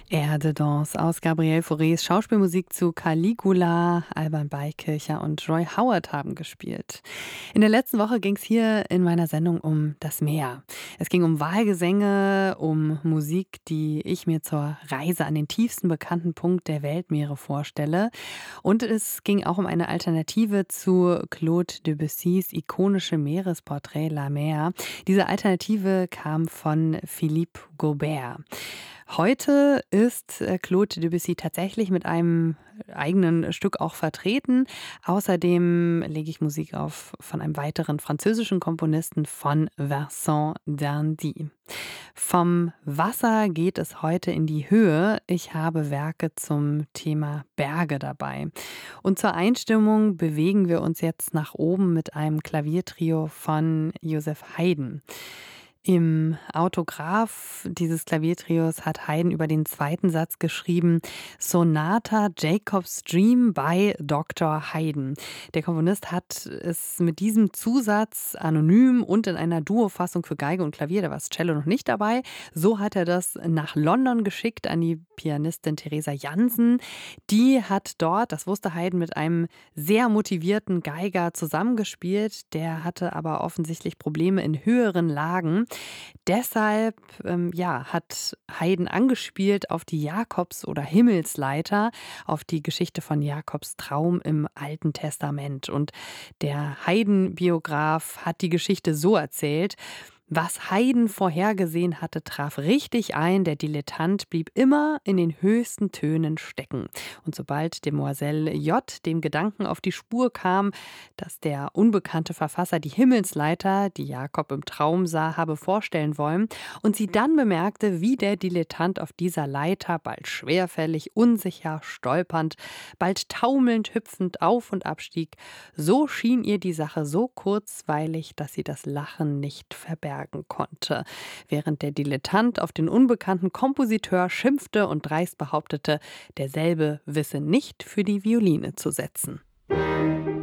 Erde Danse aus Gabriel Faurés Schauspielmusik zu Caligula. Alban Beikircher und Roy Howard haben gespielt. In der letzten Woche ging es hier in meiner Sendung um das Meer. Es ging um Walgesänge, um Musik, die ich mir zur Reise an den tiefsten bekannten Punkt der Weltmeere vorstelle. Und es ging auch um eine Alternative zu Claude Debussys ikonische Meeresporträt La Mer. Diese Alternative kam von Philippe Gaubert. Heute ist Claude Debussy tatsächlich mit einem eigenen Stück auch vertreten. Außerdem lege ich Musik auf von einem weiteren französischen Komponisten, von Vincent d'Indy. Vom Wasser geht es heute in die Höhe. Ich habe Werke zum Thema Berge dabei. Und zur Einstimmung bewegen wir uns jetzt nach oben mit einem Klaviertrio von Joseph Haydn. Im Autograph dieses Klaviertrios hat Haydn über den zweiten Satz geschrieben: Sonata Jacob's Dream by Dr. Haydn. Der Komponist hat es mit diesem Zusatz anonym und in einer Duofassung für Geige und Klavier, da war das Cello noch nicht dabei, so hat er das nach London geschickt an die Pianistin Theresa Jansen. Die hat dort, das wusste Haydn, mit einem sehr motivierten Geiger zusammengespielt. Der hatte aber offensichtlich Probleme in höheren Lagen. Deshalb hat Haydn angespielt auf die Jakobs- oder Himmelsleiter, auf die Geschichte von Jakobs Traum im Alten Testament. Und der Haydn-Biograf hat die Geschichte so erzählt: Was Haydn vorhergesehen hatte, traf richtig ein. Der Dilettant blieb immer in den höchsten Tönen stecken. Und sobald Demoiselle J. dem Gedanken auf die Spur kam, dass der unbekannte Verfasser die Himmelsleiter, die Jakob im Traum sah, habe vorstellen wollen, und sie dann bemerkte, wie der Dilettant auf dieser Leiter bald schwerfällig, unsicher, stolpernd, bald taumelnd, hüpfend auf und abstieg, so schien ihr die Sache so kurzweilig, dass sie das Lachen nicht verbergen konnte, während der Dilettant auf den unbekannten Kompositeur schimpfte und dreist behauptete, derselbe wisse nicht für die Violine zu setzen.